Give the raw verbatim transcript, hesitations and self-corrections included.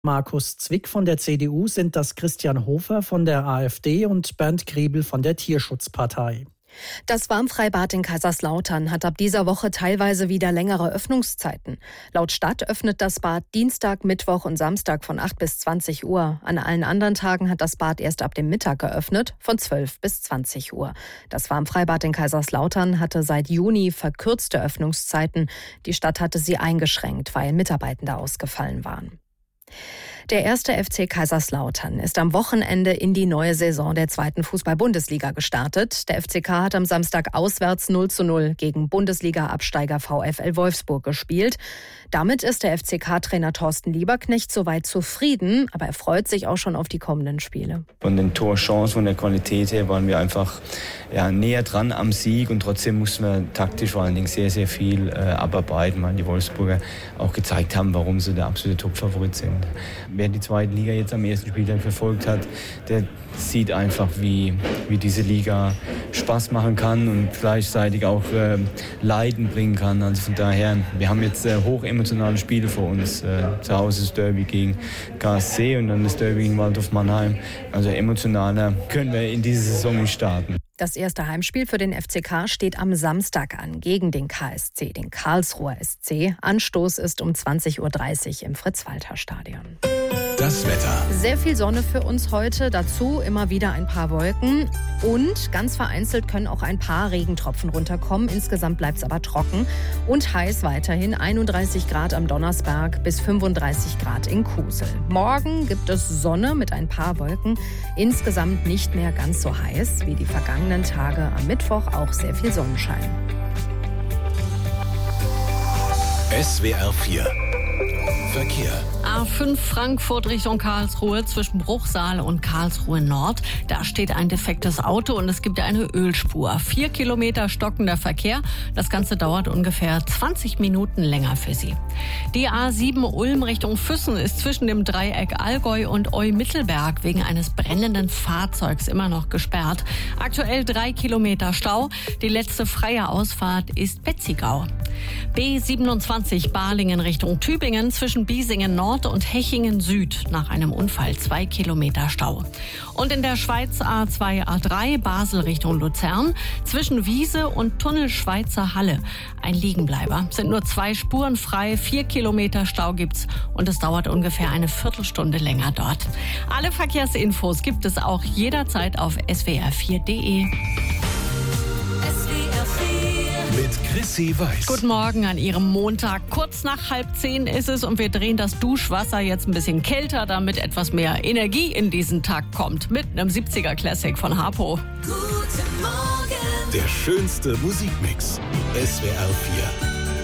Markus Zwick von der C D U sind das Christian Hofer von der AfD und Bernd Griebel von der Tierschutzpartei. Das Warmfreibad in Kaiserslautern hat ab dieser Woche teilweise wieder längere Öffnungszeiten. Laut Stadt öffnet das Bad Dienstag, Mittwoch und Samstag von acht bis zwanzig Uhr. An allen anderen Tagen hat das Bad erst ab dem Mittag geöffnet, von zwölf bis zwanzig Uhr. Das Warmfreibad in Kaiserslautern hatte seit Juni verkürzte Öffnungszeiten. Die Stadt hatte sie eingeschränkt, weil Mitarbeitende ausgefallen waren. Der erste F C Kaiserslautern ist am Wochenende in die neue Saison der zweiten Fußball-Bundesliga gestartet. Der F C K hat am Samstag auswärts null zu null gegen Bundesliga-Absteiger VfL Wolfsburg gespielt. Damit ist der F C K-Trainer Thorsten Lieberknecht soweit zufrieden, aber er freut sich auch schon auf die kommenden Spiele. Von den Torchancen, von der Qualität her waren wir einfach ja, näher dran am Sieg und trotzdem mussten wir taktisch vor allen Dingen sehr, sehr viel äh, abarbeiten, weil die Wolfsburger auch gezeigt haben, warum sie der absolute Top-Favorit sind. Wer die zweite Liga jetzt am ersten Spieltag verfolgt hat, der sieht einfach, wie, wie diese Liga Spaß machen kann und gleichzeitig auch äh, Leiden bringen kann. Also von daher, wir haben jetzt äh, hochemotionale Spiele vor uns. Äh, zu Hause ist das Derby gegen K S C und dann das Derby gegen Waldhof Mannheim. Also emotionaler können wir in diese Saison nicht starten. Das erste Heimspiel für den F C K steht am Samstag an gegen den K S C, den Karlsruher S C. Anstoß ist um zwanzig Uhr dreißig im Fritz-Walter-Stadion. Das Wetter. Sehr viel Sonne für uns heute, dazu immer wieder ein paar Wolken und ganz vereinzelt können auch ein paar Regentropfen runterkommen. Insgesamt bleibt es aber trocken und heiß weiterhin. einunddreißig Grad am Donnersberg bis fünfunddreißig Grad in Kusel. Morgen gibt es Sonne mit ein paar Wolken. Insgesamt nicht mehr ganz so heiß wie die vergangenen Tage. Am Mittwoch auch sehr viel Sonnenschein. S W R vier Verkehr. A fünf Frankfurt Richtung Karlsruhe zwischen Bruchsal und Karlsruhe Nord. Da steht ein defektes Auto und es gibt eine Ölspur. Vier Kilometer stockender Verkehr. Das Ganze dauert ungefähr zwanzig Minuten länger für Sie. Die A sieben Ulm Richtung Füssen ist zwischen dem Dreieck Allgäu und Eu-Mittelberg wegen eines brennenden Fahrzeugs immer noch gesperrt. Aktuell drei Kilometer Stau. Die letzte freie Ausfahrt ist Betzigau. B siebenundzwanzig Balingen Richtung Tübingen zwischen Biesingen Nord und Hechingen Süd nach einem Unfall zwei Kilometer Stau. Und in der Schweiz A zwei A drei Basel Richtung Luzern zwischen Wiese und Tunnel Schweizer Halle. Ein Liegenbleiber. Sind nur zwei Spuren frei, vier Kilometer Stau gibt's und es dauert ungefähr eine Viertelstunde länger dort. Alle Verkehrsinfos gibt es auch jederzeit auf S W R vier Punkt de. Mit Chrissy Weiß. Guten Morgen an Ihrem Montag. Kurz nach halb zehn ist es und wir drehen das Duschwasser jetzt ein bisschen kälter, damit etwas mehr Energie in diesen Tag kommt. Mit einem siebziger Classic von Harpo. Guten Morgen. Der schönste Musikmix. S W R vier.